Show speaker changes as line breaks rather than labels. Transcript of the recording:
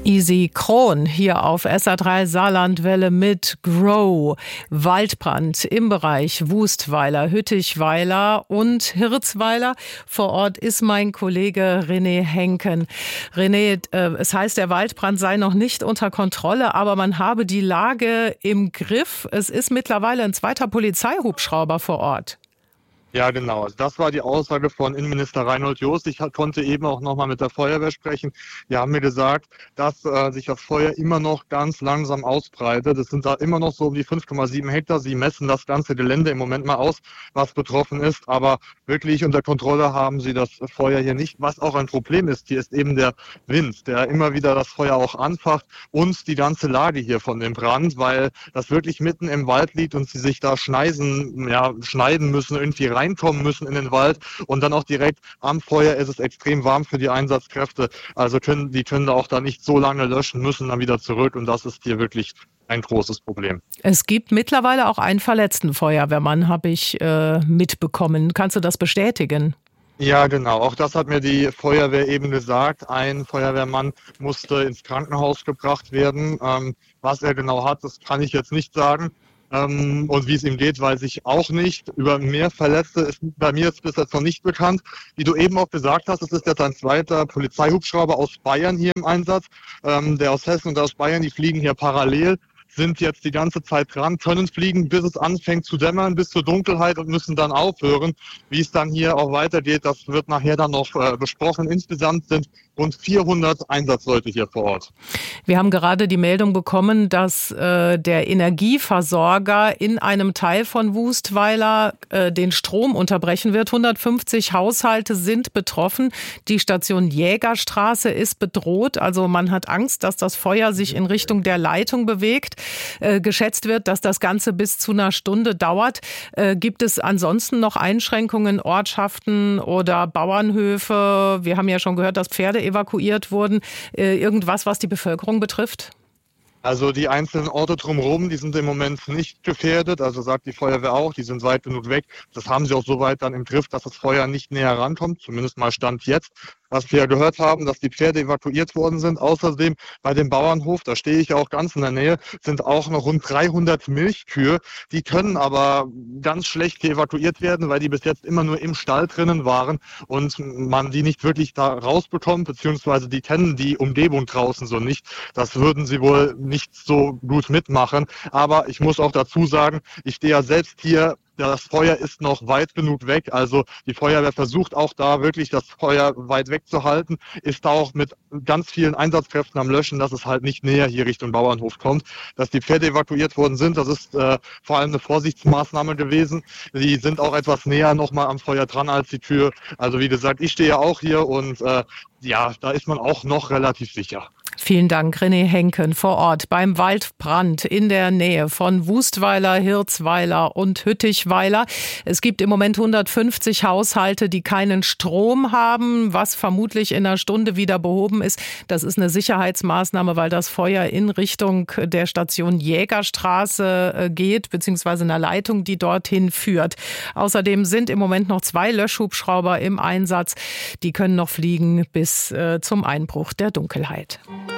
Easy Kron hier auf SA3 Saarlandwelle mit Grow. Waldbrand im Bereich Wustweiler, Hüttichweiler und Hirzweiler. Vor Ort ist mein Kollege René Henken. René, es heißt, der Waldbrand sei noch nicht unter Kontrolle, aber man habe die Lage im Griff. Es ist mittlerweile ein zweiter Polizeihubschrauber vor Ort.
Ja, genau. Also das war die Aussage von Innenminister Reinhold Jost. Ich konnte eben auch nochmal mit der Feuerwehr sprechen. Die haben mir gesagt, dass sich das Feuer immer noch ganz langsam ausbreitet. Es sind da immer noch so um die 5,7 Hektar. Sie messen das ganze Gelände im Moment mal aus, was betroffen ist. Aber wirklich unter Kontrolle haben sie das Feuer hier nicht. Was auch ein Problem ist, hier ist eben der Wind, der immer wieder das Feuer auch anfacht und die ganze Lage hier von dem Brand, weil das wirklich mitten im Wald liegt und sie sich da schneiden müssen, irgendwie reinkommen müssen in den Wald und dann auch direkt am Feuer ist es extrem warm für die Einsatzkräfte. Also die können da auch da nicht so lange löschen, müssen dann wieder zurück und das ist hier wirklich ein großes Problem.
Es gibt mittlerweile auch einen verletzten Feuerwehrmann, habe ich mitbekommen. Kannst du das bestätigen?
Ja, genau. Auch das hat mir die Feuerwehr eben gesagt. Ein Feuerwehrmann musste ins Krankenhaus gebracht werden. Was er genau hat, das kann ich jetzt nicht sagen. Und wie es ihm geht, weiß ich auch nicht. Über mehr Verletzte ist bei mir jetzt bis jetzt noch nicht bekannt. Wie du eben auch gesagt hast, es ist jetzt ein zweiter Polizeihubschrauber aus Bayern hier im Einsatz. Der aus Hessen und aus Bayern, die fliegen hier parallel, sind jetzt die ganze Zeit dran, können fliegen, bis es anfängt zu dämmern, bis zur Dunkelheit und müssen dann aufhören. Wie es dann hier auch weitergeht, das wird nachher dann noch besprochen. Insgesamt sind rund 400 Einsatzleute hier vor Ort.
Wir haben gerade die Meldung bekommen, dass der Energieversorger in einem Teil von Wustweiler den Strom unterbrechen wird. 150 Haushalte sind betroffen. Die Station Jägerstraße ist bedroht. Also man hat Angst, dass das Feuer sich in Richtung der Leitung bewegt. Geschätzt wird, dass das Ganze bis zu einer Stunde dauert. Gibt es ansonsten noch Einschränkungen, Ortschaften oder Bauernhöfe? Wir haben ja schon gehört, dass Pferde evakuiert wurden. Irgendwas, was die Bevölkerung betrifft?
Also die einzelnen Orte drumherum, die sind im Moment nicht gefährdet, also sagt die Feuerwehr auch, die sind weit genug weg. Das haben sie auch so weit dann im Griff, dass das Feuer nicht näher rankommt, zumindest mal Stand jetzt. Was wir gehört haben, dass die Pferde evakuiert worden sind. Außerdem bei dem Bauernhof, da stehe ich auch ganz in der Nähe, sind auch noch rund 300 Milchkühe. Die können aber ganz schlecht evakuiert werden, weil die bis jetzt immer nur im Stall drinnen waren und man die nicht wirklich da rausbekommt, beziehungsweise die kennen die Umgebung draußen so nicht. Das würden sie wohl nicht so gut mitmachen. Aber ich muss auch dazu sagen, ich stehe ja selbst hier. Das Feuer ist noch weit genug weg, also die Feuerwehr versucht auch da wirklich das Feuer weit wegzuhalten, ist da auch mit ganz vielen Einsatzkräften am Löschen, dass es halt nicht näher hier Richtung Bauernhof kommt. Dass die Pferde evakuiert worden sind, das ist vor allem eine Vorsichtsmaßnahme gewesen. Die sind auch etwas näher nochmal am Feuer dran als die Tür. Also wie gesagt, ich stehe ja auch hier und ja, da ist man auch noch relativ sicher.
Vielen Dank, René Henken, vor Ort beim Waldbrand in der Nähe von Wustweiler, Hirzweiler und Hüttichweiler. Es gibt im Moment 150 Haushalte, die keinen Strom haben, was vermutlich in einer Stunde wieder behoben ist. Das ist eine Sicherheitsmaßnahme, weil das Feuer in Richtung der Station Jägerstraße geht, beziehungsweise einer Leitung, die dorthin führt. Außerdem sind im Moment noch 2 Löschhubschrauber im Einsatz. Die können noch fliegen bis zum Einbruch der Dunkelheit.